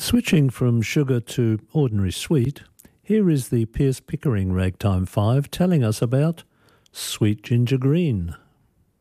Switching from sugar to ordinary sweet, here is the Pierce Pickering Ragtime 5 telling us about Sweet Ginger Green.